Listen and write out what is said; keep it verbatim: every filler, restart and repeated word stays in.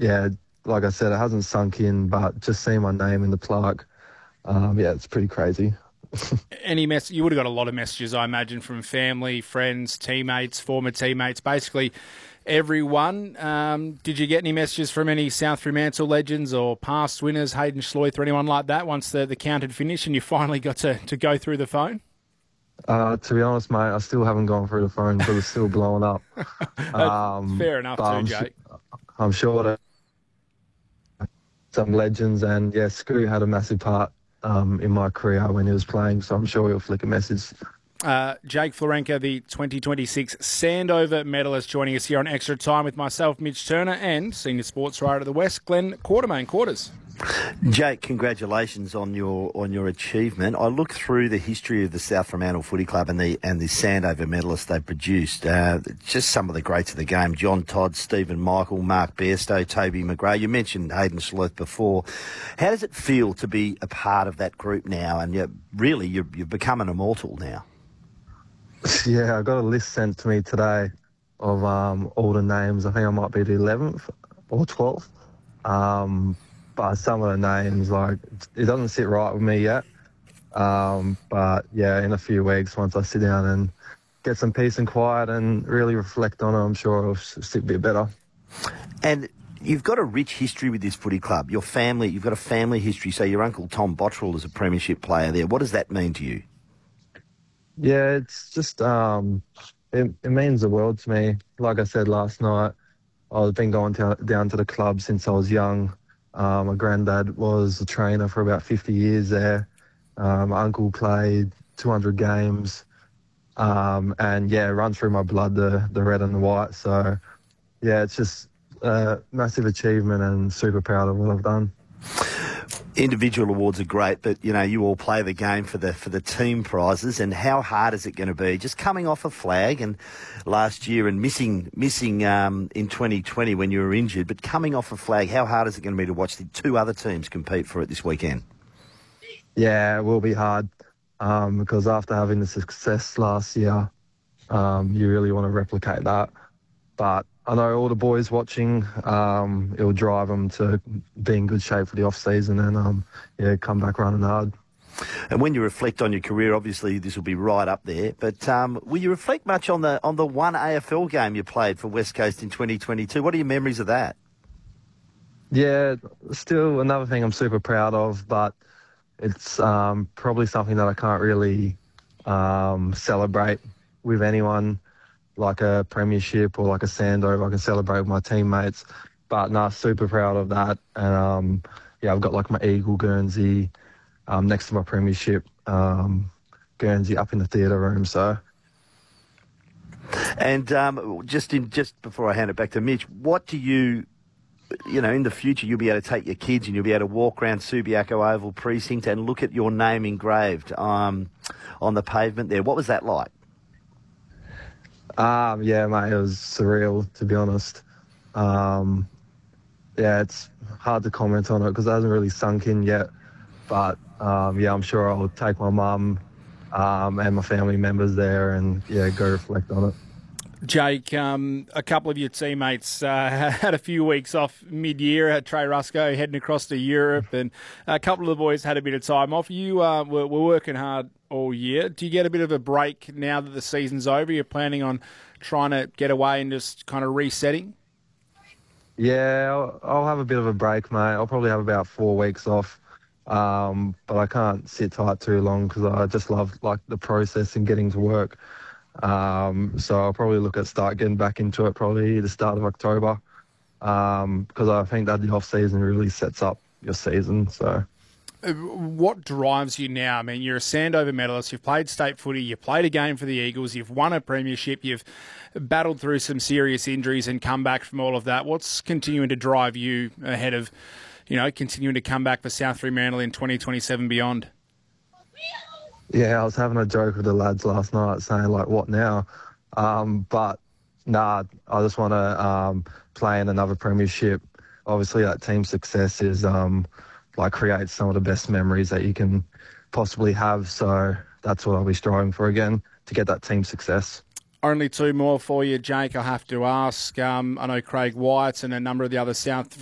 yeah, like I said, it hasn't sunk in, but just seeing my name in the plaque, um, yeah, it's pretty crazy. Any mess? You would have got a lot of messages, I imagine, from family, friends, teammates, former teammates, basically everyone. Um, did you get any messages from any South Fremantle legends or past winners, Hayden Schleuyth or anyone like that, once the, the count had finished and you finally got to, to go through the phone? Uh, to be honest, mate, I still haven't gone through the phone because it's still blowing up. Um, Fair enough too, I'm Jake. Su- I'm sure that some legends, and yeah, Scoo had a massive part um, in my career when he was playing, so I'm sure he'll flick a message. Uh, Jake Florenca, the twenty twenty-six Sandover medalist, joining us here on Extra Time with myself, Mitch Turner, and senior sports writer of the West, Glenn Quartermain. Quarters. Jake, congratulations on your on your achievement. I looked through the history of the South Fremantle Footy Club and the and the Sandover medalists they produced. Uh, just some of the greats of the game: John Todd, Stephen Michael, Mark Bairstow, Toby McGrath. You mentioned Hayden Schleuyth before. How does it feel to be a part of that group now? And you're, really, you're, you've become an immortal now. Yeah, I got a list sent to me today of um, all the names. I think I might be the eleventh or twelfth. Um, but some of the names, like, it doesn't sit right with me yet. Um, but yeah, in a few weeks, once I sit down and get some peace and quiet and really reflect on it, I'm sure it'll sit a bit better. And you've got a rich history with this footy club. Your family, you've got a family history. So your uncle Tom Bottrell is a premiership player there. What does that mean to you? Yeah, it's just, um, it, it means the world to me. Like I said last night, I've been going to, down to the club since I was young. Um, my granddad was a trainer for about fifty years there. Um, my uncle played two hundred games. Um, and yeah, it runs through my blood, the, the red and the white. So yeah, it's just a massive achievement and super proud of what I've done. Individual awards are great, but you know you all play the game for the for the team prizes. And how hard is it going to be? Just coming off a flag and last year and missing missing um, in twenty twenty when you were injured, but coming off a flag, how hard is it going to be to watch the two other teams compete for it this weekend? Yeah, it will be hard um, because after having the success last year, um, you really want to replicate that. But I know all the boys watching, um, it'll drive them to be in good shape for the off-season and, um, yeah, come back running hard. And when you reflect on your career, obviously this will be right up there, but um, will you reflect much on the on the one A F L game you played for West Coast in twenty twenty-two? What are your memories of that? Yeah, still another thing I'm super proud of, but it's um, probably something that I can't really um, celebrate with anyone, like a premiership or like a Sandover. I can celebrate with my teammates, but no, super proud of that. And um, yeah, I've got like my Eagle Guernsey um, next to my premiership um, Guernsey up in the theatre room. So, and um, just in just before I hand it back to Mitch, what do you, you know, in the future you'll be able to take your kids and you'll be able to walk around Subiaco Oval Precinct and look at your name engraved um, on the pavement there. What was that like? Um, yeah, mate, it was surreal, to be honest. Um, yeah, it's hard to comment on it because it hasn't really sunk in yet. But, um, yeah, I'm sure I'll take my mum um, and my family members there and, yeah, go reflect on it. Jake, um, a couple of your teammates uh, had a few weeks off mid-year. Uh, Trey Rusco heading across to Europe, and a couple of the boys had a bit of time off. You uh, were, were working hard all year. Do you get a bit of a break now that the season's over? You're planning on trying to get away and just kind of resetting? Yeah, I'll, I'll have a bit of a break, mate. I'll probably have about four weeks off, um, but I can't sit tight too long because I just love like the process and getting to work. Um, so I'll probably look at start getting back into it probably the start of October um, because I think that the off-season really sets up your season. So, what drives you now? I mean, you're a Sandover medalist. You've played state footy. You played a game for the Eagles. You've won a premiership. You've battled through some serious injuries and come back from all of that. What's continuing to drive you ahead of, you know, continuing to come back for South Fremantle in twenty twenty-seven beyond? Yeah, I was having a joke with the lads last night saying, like, what now? Um, but, nah, I just want to um, play in another premiership. Obviously, that team success is, um, like, creates some of the best memories that you can possibly have. So that's what I'll be striving for again, to get that team success. Only two more for you, Jake, I have to ask. Um, I know Craig Wyatt and a number of the other South